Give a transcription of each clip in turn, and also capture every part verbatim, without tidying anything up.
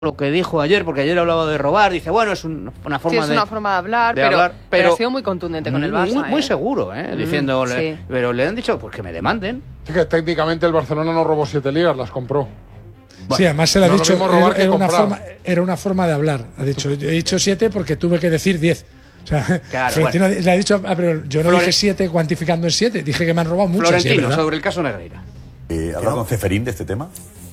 lo que dijo ayer, porque ayer hablaba de robar, dice, bueno, es un, una forma sí, es de... una forma de hablar, de pero, hablar, pero, pero ha sido muy contundente con el Barça. Muy, muy ¿eh? seguro, ¿eh? Mm, Diciéndole, sí. pero le han dicho, pues que me demanden. Sí, que técnicamente el Barcelona no robó siete ligas, las compró. Bueno, sí, además se le ha no dicho, lo robar era, era, una comprar. forma, era una forma de hablar. Ha dicho, he dicho siete porque tuve que decir diez. O sea, claro, Florentino bueno. le ha dicho, ah, pero yo no Florent... dije siete cuantificando en siete, dije que me han robado mucho. Florentino, sí, sobre el caso Negreira. Eh, ¿Habla con Ceferín de este tema?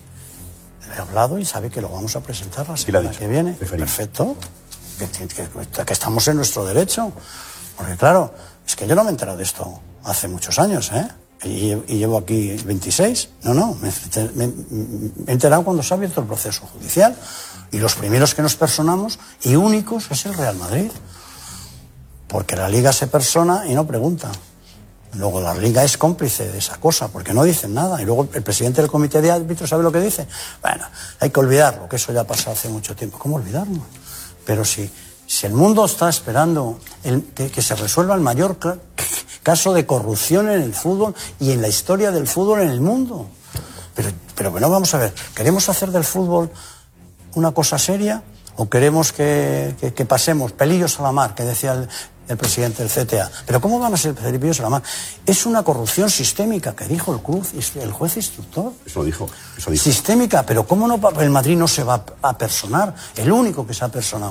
He hablado y sabe que lo vamos a presentar la semana que viene. Ceferín. Perfecto. Que, que, que, que estamos en nuestro derecho. Porque claro, es que yo no me he enterado de esto hace muchos años, ¿eh? Y, y llevo aquí veintiséis. No, no, me, me, me he enterado cuando se ha abierto el proceso judicial. Y los primeros que nos personamos, y únicos, es el Real Madrid. Porque la Liga se persona y no pregunta. Luego la Liga es cómplice de esa cosa, porque no dicen nada. Y luego el presidente del comité de árbitros sabe lo que dice. Bueno, hay que olvidarlo, que eso ya pasó hace mucho tiempo. ¿Cómo olvidarlo? Pero si, si el mundo está esperando el, que, que se resuelva el mayor caso de corrupción en el fútbol y en la historia del fútbol en el mundo. Pero, pero bueno, vamos a ver, ¿queremos hacer del fútbol una cosa seria o queremos que, que, que pasemos pelillos a la mar, que decía el, el presidente del C T A? Pero ¿cómo van a ser pelillos a la mar? Es una corrupción sistémica, que dijo el club, el juez instructor. Eso dijo, eso dijo. Sistémica, pero ¿cómo no el Madrid no se va a personar? El único que se ha personado.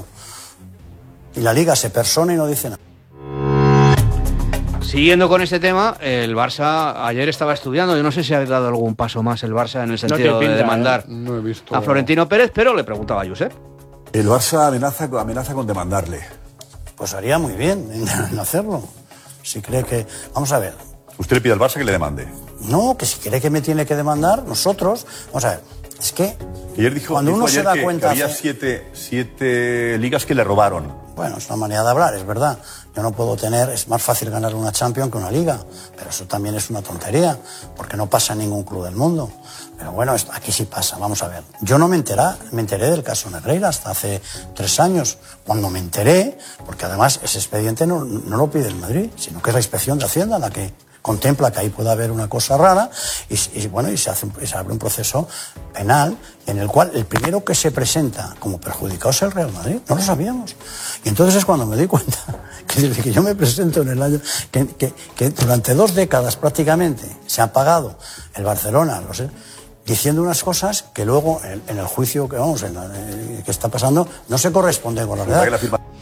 Y la Liga se persona y no dice nada. Siguiendo con este tema, el Barça ayer estaba estudiando, yo no sé si ha dado algún paso más el Barça en el sentido no pinta, de demandar ¿eh? No he visto... a Florentino Pérez, pero le preguntaba a Josep. El Barça amenaza, amenaza con demandarle. Pues haría muy bien en, en hacerlo. Si cree que... Vamos a ver. ¿Usted le pide al Barça que le demande? No, que si cree que me tiene que demandar, nosotros... Vamos a ver, es que... Ayer dijo, cuando dijo uno ayer se da que, cuenta... que había hace... siete, siete ligas que le robaron. Bueno, es una manera de hablar, es verdad. Yo no puedo tener... Es más fácil ganar una Champions que una Liga. Pero eso también es una tontería, porque no pasa en ningún club del mundo. Pero bueno, esto, aquí sí pasa, vamos a ver. Yo no me enteré, me enteré del caso Negreira hasta hace tres años. Cuando me enteré, porque además ese expediente no, no lo pide el Madrid, sino que es la Inspección de Hacienda la que contempla que ahí puede haber una cosa rara y, y bueno, y se, hace, y se abre un proceso penal en el cual el primero que se presenta como perjudicado es el Real Madrid. No lo sabíamos. Y entonces es cuando me di cuenta que desde que yo me presento en el año, que, que, que durante dos décadas prácticamente se ha pagado el Barcelona, no sé, diciendo unas cosas que luego en, en el juicio que vamos en la, eh, que está pasando no se corresponde con la verdad.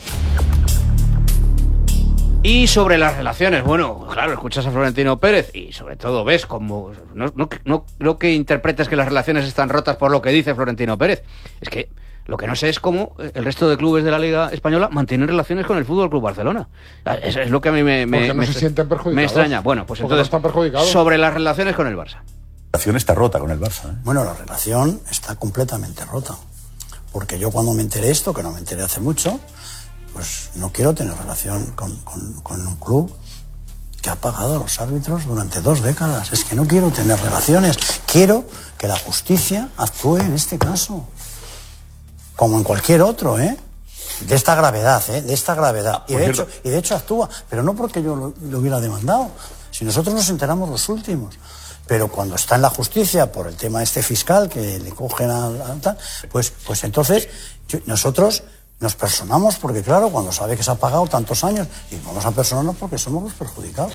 Y sobre las relaciones, bueno, claro, escuchas a Florentino Pérez y sobre todo ves como... No, no, no, no que interpretes que las relaciones están rotas por lo que dice Florentino Pérez. Es que lo que no sé es cómo el resto de clubes de la Liga Española mantienen relaciones con el Fútbol Club Barcelona. Es, es lo que a mí me, me, no me, se sienten perjudicados. me extraña. Bueno, pues entonces, no están perjudicados. Sobre las relaciones con el Barça. La relación está rota con el Barça, ¿eh? Bueno, la relación está completamente rota. Porque yo cuando me enteré esto, que no me enteré hace mucho... pues no quiero tener relación con, con, con un club que ha pagado a los árbitros durante dos décadas. Es que no quiero tener relaciones. Quiero que la justicia actúe en este caso. Como en cualquier otro, ¿eh? De esta gravedad, ¿eh? De esta gravedad. Y de hecho, y de hecho actúa. Pero no porque yo lo, lo hubiera demandado. Si nosotros nos enteramos los últimos. Pero cuando está en la justicia por el tema este fiscal que le cogen a, a tal, pues, pues entonces yo, nosotros... nos personamos porque, claro, cuando sabe que se ha pagado tantos años, y vamos a personarnos porque somos los perjudicados.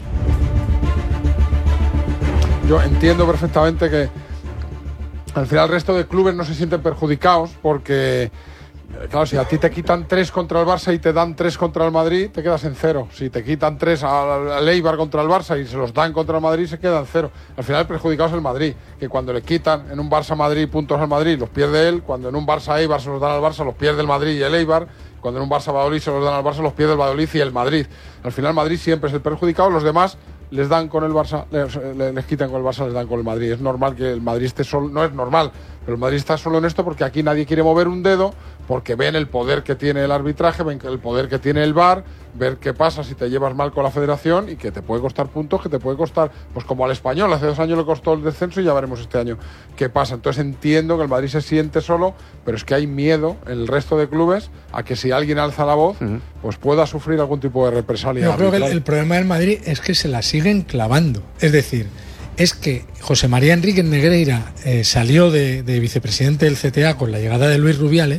Yo entiendo perfectamente que al final el resto de clubes no se sienten perjudicados porque, claro, si a ti te quitan tres contra el Barça y te dan tres contra el Madrid, te quedas en cero. Si te quitan tres al Eibar contra el Barça y se los dan contra el Madrid, se queda en cero. Al final el perjudicado es el Madrid, que cuando le quitan en un Barça-Madrid puntos al Madrid, los pierde él. Cuando en un Barça-Eibar se los dan al Barça, los pierde el Madrid y el Eibar. Cuando en un Barça-Valladolid se los dan al Barça, los pierde el Valladolid y el Madrid. Al final Madrid siempre es el perjudicado, los demás les dan con el Barça, les, les quitan con el Barça, les dan con el Madrid. Es normal que el Madrid esté solo, no es normal, pero el Madrid está solo en esto porque aquí nadie quiere mover un dedo, porque ven el poder que tiene el arbitraje, ven el poder que tiene el V A R, ver qué pasa si te llevas mal con la federación y que te puede costar puntos, que te puede costar, pues como al Español, hace dos años le costó el descenso y ya veremos este año qué pasa. Entonces entiendo que el Madrid se siente solo, pero es que hay miedo en el resto de clubes a que si alguien alza la voz, uh-huh. pues pueda sufrir algún tipo de represalia. Yo creo que el, el problema del Madrid es que se la siguen clavando. Es decir, es que José María Enríquez Negreira eh, salió de, de vicepresidente del C T A con la llegada de Luis Rubiales